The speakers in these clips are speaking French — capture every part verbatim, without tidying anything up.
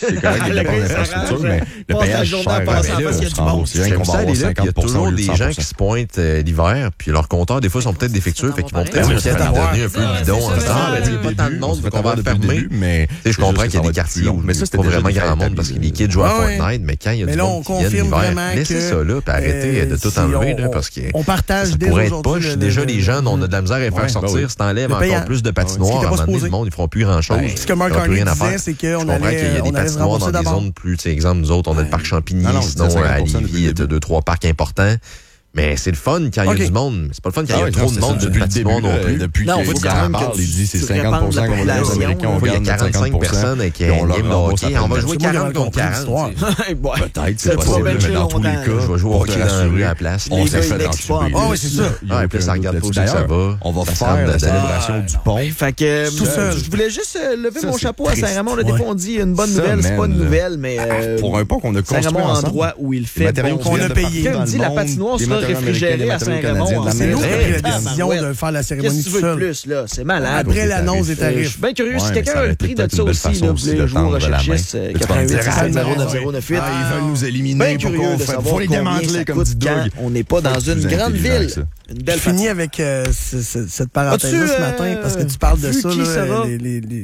c'est correct, il dépend de l'infrastructure, mais le péage cher, c'est rien qu'on va avoir cinquante pour cent. Il y a toujours des gens qui se pointent l'hiver, puis leurs compteurs, des fois, sont peut-être défectueux, fait qu'ils vont peut-être peut-être en devenir un peu bidon en disant, il n'y a pas tant de monde, qu'on va fermer. Mais je comprends qu'il y a des quartiers où il n'y a pas vraiment grand monde parce que les kids jouent à Fortnite, mais quand il y a du monde qui vient l'hiver, laissez ça là, puis arrêtez de tout enlever, parce que ça pourrait être poche. Déjà, les jeunes, on a de la misère à les faire sortir. Si t'enlèves encore plus de patinoires, à un moment donné, le monde, ils feront plus grand-chose. Ce que Mark Carney disait, c'est qu'on allait qu'il y a des patinoires dans des zones plus, tu sais, exemple, nous autres, on a le parc Champigny, sinon à Lévis, il y a deux, trois parcs importants. Mais c'est le fun quand il y a du monde. C'est pas le fun quand il y a trop de monde depuis le début non plus. Depuis qu'il en parle, il dit c'est cinquante pour cent qu'on va les Américains, on gagne quarante-cinq personnes qui ont game de hockey. On va jouer quarante contre quarante. Peut-être, c'est possible, mais dans tous les cas, je vais jouer au hockey dans la rue à la place. On s'est fait anticiper. Ah oui, c'est ça. Ah, puis ça regarde pas où ça va. On va faire la célébration du pont. Fait que je voulais juste lever mon chapeau à Saint-Raymond. Des fois, on dit une bonne nouvelle, c'est pas une nouvelle, mais pour un pont qu'on a construit Saint-Raymond, endroit où il fait qu'on a payé. Quand on dit la patinoire sera réfrigérée à Saint-Raymond, c'est nous qui avons pris la décision de faire la cérémonie tout seul. Plus, là, c'est malade. Après l'annonce des tarifs. Je suis bien curieux si quelqu'un a le prix de ça aussi. Là, vous voulez jouer au recherchiste quatre-vingt-huit zéro neuf zéro neuf huit. Ils veulent nous éliminer. Bien curieux de savoir combien ça coûte quand on n'est pas dans une grande ville. Une belle Je finis avec cette parenthèse-là ce matin parce que tu parles de ça. Une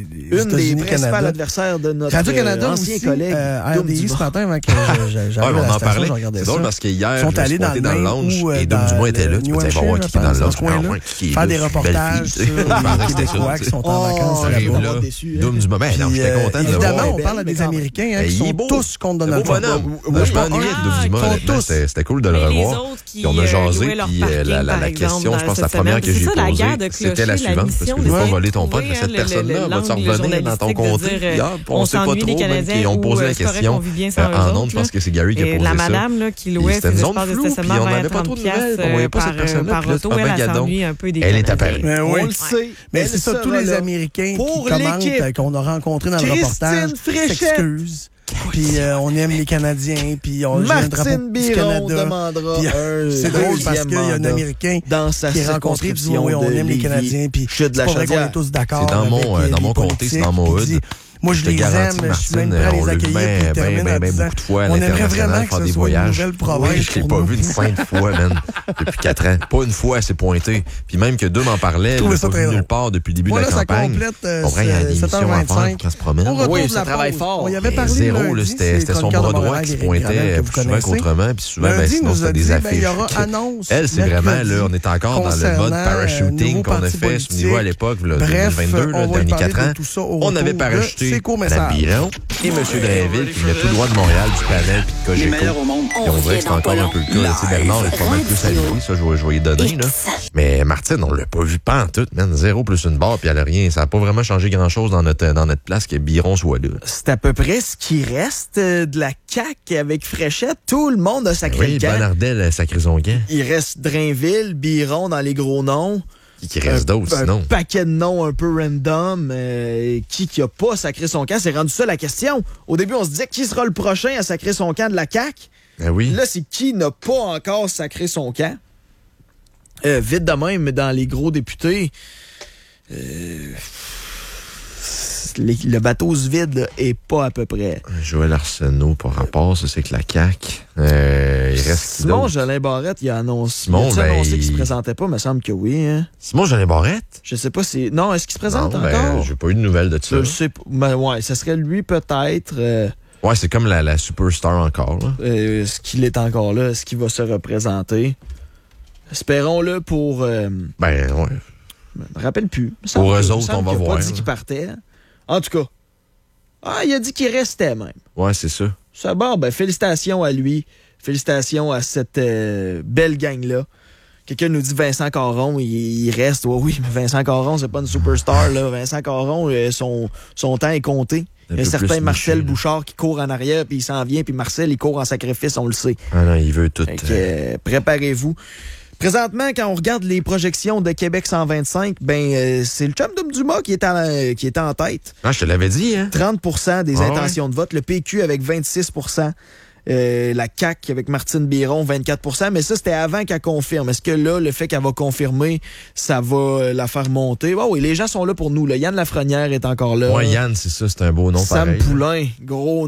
des principales adversaires de notre ancien collègue. R D I ce matin avant que j'arrive à la station, je regardais ça. C'est drôle parce qu'hier, ils sont allés dans le lounge et Dom Dumois était là. Tu peux savoir voir qui est dans le coin-là. Faire des reportages sur les Québécois qui sont en vacances là-bas. Dom Dumois, ben non, j'étais content de le voir. Évidemment, on parle à des Américains qui sont tous contre Donald Trump. Je m'ennuyais de Dom Dumois. C'était cool de le revoir. Puis on a jasé, puis la question, je pense, la première que j'ai posée, c'était la suivante, parce que je ne veux pas voler ton pote, mais cette personne-là va te revenir dans ton comté. On ne sait pas trop, même qu'ils ont posé la question en ondes, je pense que c'est Gary qui a posé ça. La madame qui louait ses espaces de stationnement à vingt à trente piastres par auto, elle s'ennuie un peu des Elle est apparue. On le sait. Mais c'est ça, tous les Américains qui commentent, qu'on a rencontrés dans le reportage, s'excusent. Puis euh, on aime les Canadiens, puis on a un drapeau du Canada. C'est drôle parce qu'il y a un Américain dans sa qui est rencontré, puis oui, on aime les Canadiens, puis c'est pas vrai qu'on est tous d'accord. C'est dans mon, avec, dans mon comté, c'est dans mon hood. Moi, je, je les aime, je suis même prêt à les accueillir. Ben, ben, ben, ben, beaucoup de fois à on aimerait vraiment que faire ce des soit voyages. une nouvelle province. Oui, je l'ai pas vu une cinq fois, man, depuis quatre ans. Pas une fois, c'est pointé. Puis même que deux m'en parlaient, il n'est pas venu nulle part depuis le début voilà, de la campagne. Ça complète, il y a des émissions à faire quand se promène. Oui, ça travaille fort. On y avait parlé zéro, c'était son bras droit qui se pointait plus souvent qu'autrement. Puis souvent, sinon, c'était des affiches. Elle, c'est vraiment, là, on est encore dans le mode parachuting qu'on a fait ce niveau à l'époque, deux mille vingt-deux, le dernier quatre ans. On avait parachuté Mme Biron et M. Drainville qui venait tout droit de Montréal, du panel puis de Cogeco. Puis on dirait que c'est encore un peu le cas. Tu sais, Bernard est pas mal plus à lui, ça, je vais, je vais y donner. Là. Mais Martine, on l'a pas vu pas en tout, man. Zéro plus une barre, puis elle a rien. Ça n'a pas vraiment changé grand-chose dans notre, dans notre place que Biron soit là. C'est à peu près ce qui reste de la C A Q avec Fréchette. Tout le monde a sacré oui, le camp. Bonnardel a sacré son camp. Il reste Drainville, Biron dans les gros noms. Qui reste d'autres, sinon? Un paquet de noms un peu random. Euh, qui qui a pas sacré son camp? C'est rendu ça la question. Au début, on se disait qui sera le prochain à sacrer son camp de la C A Q? Ben oui. Là, c'est qui n'a pas encore sacré son camp? Euh, vite de même, dans les gros députés, euh, les, le bateau se vide là, est pas à peu près. Joël Arsenault, par rapport, ça c'est que la C A Q. Euh, il reste Simon Jolin Barrette, il a annoncé, Simon, il a ben, annoncé qu'il il... se présentait pas, me semble que oui. Hein? Simon Jolin Barrette? Je sais pas si... Non, est-ce qu'il se présente non, encore? Ben, j'ai pas eu de nouvelles de ça. Je sais pas. Ben, ouais, ça serait lui peut-être... Euh... Ouais, c'est comme la, la superstar encore. Là. Euh, est-ce qu'il est encore là? Est-ce qu'il va se représenter? Espérons-le pour... Euh... Ben, ouais. Je me rappelle plus. Pour eux autres, on va voir. Il a pas dit qu'il partait. En tout cas. Ah, il a dit qu'il restait même. Ouais, c'est ça. C'est bon, ben félicitations à lui. Félicitations à cette euh, belle gang-là. Quelqu'un nous dit Vincent Caron, il, il reste. Ouais, oui, mais Vincent Caron, c'est pas une superstar, là. Vincent Caron, euh, son, son temps est compté. Il y a un certain Marcel Bouchard qui court en arrière, puis il s'en vient, puis Marcel, il court en sacrifice, on le sait. Ah non, il veut tout. Fait que, euh, préparez-vous. Présentement, quand on regarde les projections de Québec cent vingt-cinq, ben euh, c'est le chum de Dumas qui est, en, euh, qui est en tête. Ah, je te l'avais dit, hein? trente pour cent des ah, intentions ouais. de vote. Le P Q avec vingt-six pour cent. Euh, la C A Q avec Martine Biron, vingt-quatre pour cent. Mais ça, c'était avant qu'elle confirme. Est-ce que là, le fait qu'elle va confirmer, ça va la faire monter? Oh, oui, les gens sont là pour nous. Là. Yann Lafrenière est encore là. Ouais, Yann, c'est ça, c'est un beau nom Sam pareil. Poulain, gros